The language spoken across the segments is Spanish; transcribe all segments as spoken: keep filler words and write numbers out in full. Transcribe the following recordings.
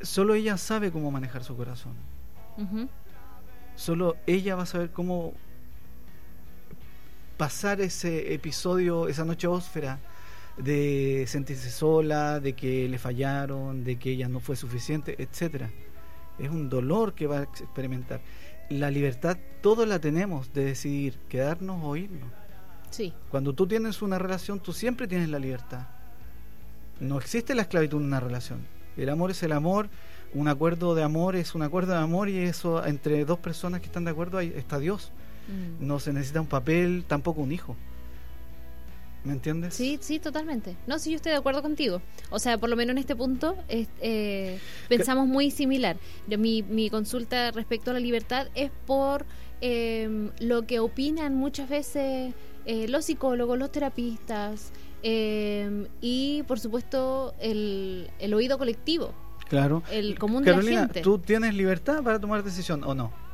solo ella sabe cómo manejar su corazón. Uh-huh. Solo ella va a saber cómo pasar ese episodio, esa noche ósfera de sentirse sola, de que le fallaron, de que ella no fue suficiente, etcétera. Es un dolor que va a experimentar. La libertad todos la tenemos de decidir quedarnos o irnos. Sí. Cuando tú tienes una relación, tú siempre tienes la libertad. No existe la esclavitud en una relación. El amor es el amor, un acuerdo de amor es un acuerdo de amor, y eso entre dos personas que están de acuerdo, ahí está Dios. Mm. No se necesita un papel, tampoco un hijo. ¿Me entiendes? Sí, sí, totalmente. No, sí, yo estoy de acuerdo contigo. O sea, por lo menos en este punto es, eh, pensamos muy similar. Yo, mi, mi consulta respecto a la libertad es por eh, lo que opinan muchas veces eh, los psicólogos, los terapistas eh, y, por supuesto, el, el oído colectivo. Claro. El común Carolina, de la gente. ¿tú tienes libertad para tomar decisión o no?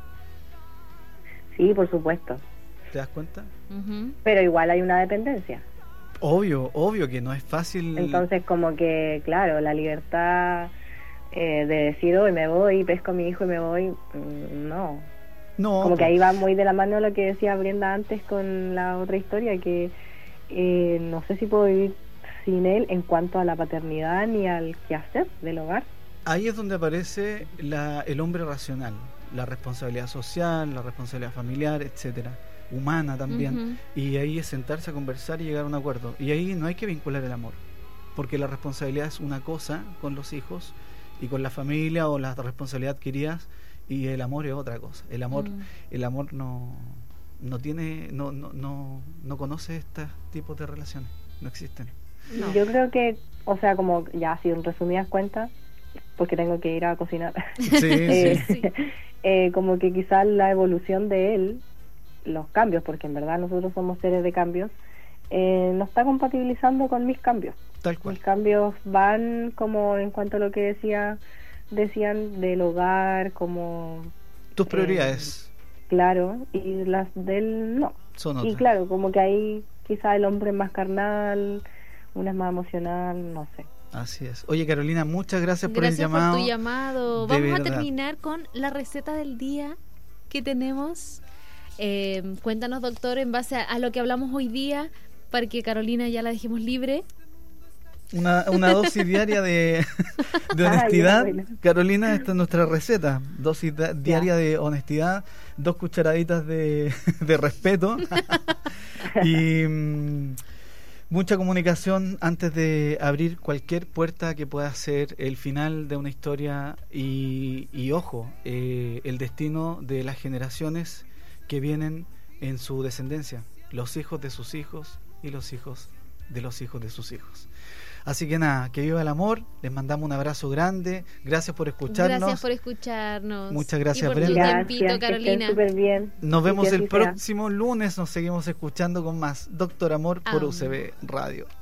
Sí, por supuesto. ¿Te das cuenta? Uh-huh. Pero igual hay una dependencia. Obvio, obvio que no es fácil. Entonces, como que, claro, la libertad eh, de decir, hoy me voy, pesco a mi hijo y me voy, no. No. Como que ahí va muy de la mano lo que decía Brenda antes con la otra historia, que eh, no sé si puedo vivir sin él en cuanto a la paternidad ni al quehacer del hogar. Ahí es donde aparece la, el hombre racional, la responsabilidad social, la responsabilidad familiar, etcétera, humana también. Uh-huh. Y ahí es sentarse a conversar y llegar a un acuerdo. Y ahí no hay que vincular el amor, porque la responsabilidad es una cosa con los hijos y con la familia, o la responsabilidad adquiridas, y el amor es otra cosa. El amor, uh-huh. el amor no, no tiene, no, no, no, no conoce estos tipos de relaciones, no existen. No. Yo creo que, o sea, como ya así en resumidas cuentas, porque tengo que ir a cocinar. Sí, eh, sí. eh, como que quizás la evolución de él, los cambios, porque en verdad nosotros somos seres de cambios, eh, no está compatibilizando con mis cambios. Tal cual. Mis cambios van como en cuanto a lo que decía decían del hogar, como tus prioridades. Eh, claro, y las de él no. Son otras. Y claro, como que ahí quizás el hombre es más carnal, una es más emocional, no sé. Así es. Oye, Carolina, muchas gracias, gracias por el llamado. Por tu llamado. De Vamos verdad. a terminar con la receta del día que tenemos. Eh, cuéntanos, doctor, en base a, a lo que hablamos hoy día, para que Carolina ya la dejemos libre. Una, una dosis diaria de, de honestidad. Ay, bueno. Carolina, esta es nuestra receta. Dosis da, diaria de honestidad, dos cucharaditas de, de respeto y mmm, mucha comunicación antes de abrir cualquier puerta que pueda ser el final de una historia. Y, y ojo, eh, el destino de las generaciones que vienen en su descendencia, los hijos de sus hijos y los hijos de los hijos de sus hijos. Así que nada, que viva el amor. Les mandamos un abrazo grande. Gracias por escucharnos. Gracias por escucharnos. Muchas gracias, y por Brenda. tu tiempito, Gracias, Carolina. que estén súper bien. Nos vemos que el así sea. próximo lunes. Nos seguimos escuchando con más Doctor Amor por Amor. U C B Radio.